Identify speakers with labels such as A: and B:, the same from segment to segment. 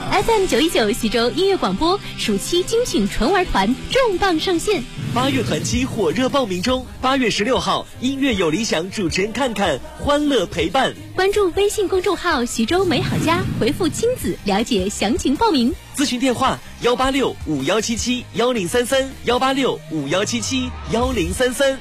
A: FM919徐州音乐广播暑期精品纯玩团重磅上线
B: ，8月团期火热报名中，8月16号音乐有理想主持人看看，欢乐陪伴。
A: 关注微信公众号徐州美好家，回复亲子了解详情报名。
B: 咨询电话18651771033，18651771033。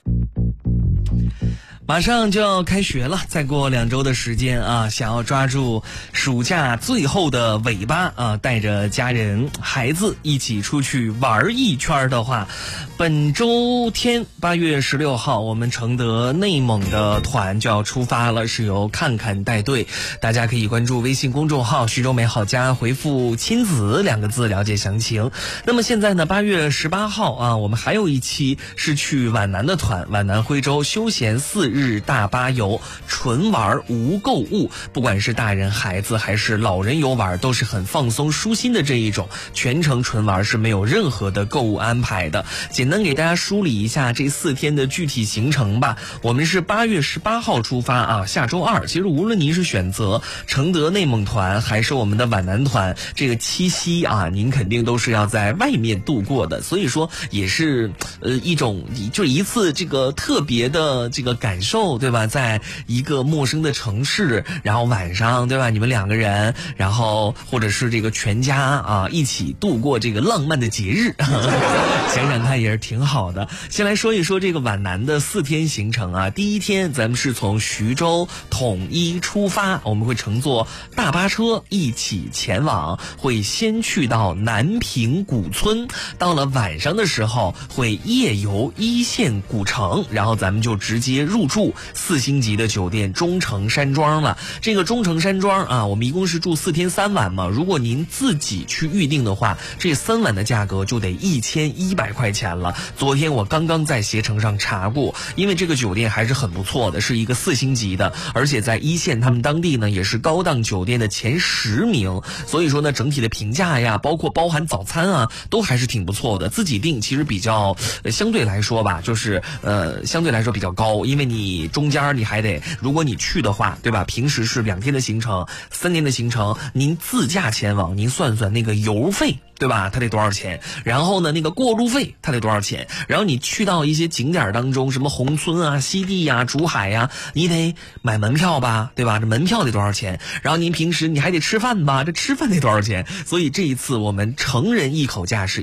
B: 马上就要开学了，再过2周的时间啊，想要抓住暑假最后的尾巴啊，带着家人孩子一起出去玩一圈的话，本周天8月16号我们承德内蒙的团就要出发了，是由看看带队，大家可以关注微信公众号徐州美好家，回复亲子2个字了解详情。那么现在呢，8月18号啊，我们还有一期是去皖南的团，皖南徽州休闲4日大巴游，纯玩无购物，不管是大人孩子还是老人游玩，都是很放松舒心的这一种，全程纯玩是没有任何的购物安排的。简单给大家梳理一下这4天的具体行程吧。我们是8月18号出发啊，下周二。其实无论您是选择承德内蒙团还是我们的皖南团，这个七夕啊，您肯定都是要在外面度过的，所以说也是一种就一次这个特别的这个感受，对吧？在一个陌生的城市，然后晚上，对吧？你们2个人，然后或者是这个全家啊一起度过这个浪漫的节日，想想看也是挺好的。先来说一说这个皖南的4天行程啊。第一天咱们是从徐州统一出发，我们会乘坐大巴车一起前往，会先去到南平古村，到了晚上的时候会夜游一线古城，然后咱们就直接入住4星级的酒店中城山庄了。这个中城山庄啊，我们一共是住4天3晚嘛，如果您自己去预定的话，这3晚的价格就得1100块钱了。昨天我刚刚在携程上查过，因为这个酒店还是很不错的，是一个4星级的，而且在一线他们当地呢也是高档酒店的前10名，所以说呢整体的评价呀，包括包含早餐啊，都还是挺不错的。自己订其实比较相对来说吧，就是相对来说比较高，因为你中间你还得，如果你去的话，对吧？平时是2天的行程，3天的行程，您自驾前往，您算算那个油费，对吧？它得多少钱？然后呢，那个过路费它得多少钱？然后你去到一些景点当中，什么宏村啊、西递啊、竹海呀，你得买门票吧，对吧？这门票得多少钱？然后您平时你还得吃饭吧，这吃饭得多少钱？所以这一次我们成人一口价是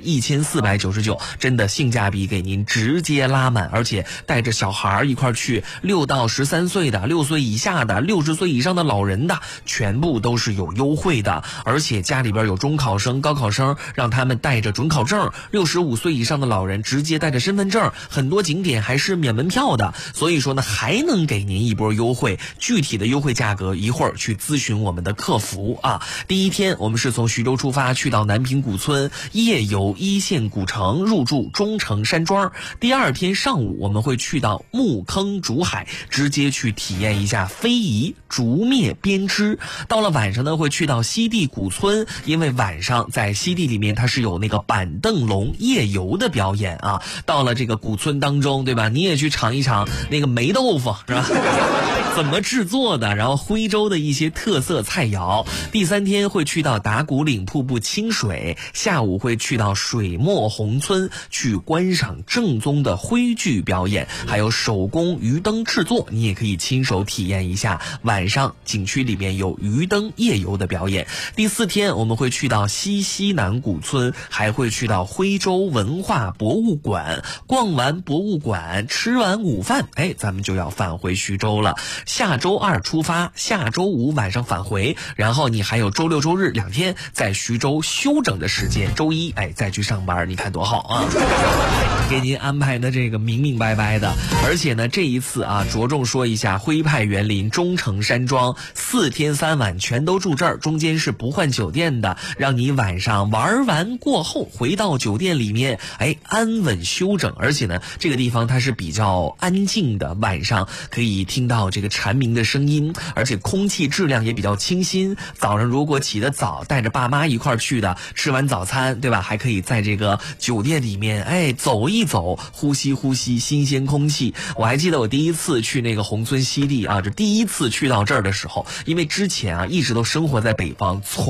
B: 1499，真的性价比给您直接拉满，而且带着小孩一块去，6到13岁的、6岁以下的、60岁以上的老人的，全部都是有优惠的。而且家里边有中考生、高考生，让他们带着准考证，65岁以上的老人直接带着身份证，很多景点还是免门票的，所以说呢还能给您一波优惠。具体的优惠价格一会儿去咨询我们的客服啊。第一天我们是从徐州出发，去到南平古村，夜游一线古城，入住中城山庄。第2天上午我们会去到木坑竹海，直接去体验一下非遗竹篾编织。到了晚上呢会去到西递古村，因为晚上在西递里面它是有那个板凳龙夜游的表演啊。到了这个古村当中，对吧？你也去尝一尝那个霉豆腐，是吧？怎么制作的，然后徽州的一些特色菜肴。第3天会去到打鼓岭瀑布清水，下午会去到水墨宏村去观赏正宗的徽剧表演，还有手工鱼灯制作，你也可以亲手体验一下。晚上景区里面有鱼灯夜游的表演。第4天我们会去到西南古村，还会去到徽州文化博物馆，逛完博物馆，吃完午饭，咱们就要返回徐州了。下周2出发，下周5晚上返回，然后你还有周6周日2天在徐州休整的时间，周一再去上班，你看多好啊！给您安排的这个明明白白的。而且呢这一次啊，着重说一下徽派园林中城山庄4天3晚全都住这儿，中间是不换酒店的，让你晚上玩完过后回到酒店里面安稳休整。而且呢这个地方它是比较安静的，晚上可以听到这个蝉鸣的声音，而且空气质量也比较清新。早上如果起得早，带着爸妈一块去的，吃完早餐，对吧？还可以在这个酒店里面走一走，呼吸呼吸新鲜空气。我还记得我第一次去那个宏村西递啊，这第一次去到这儿的时候，因为之前啊一直都生活在北方，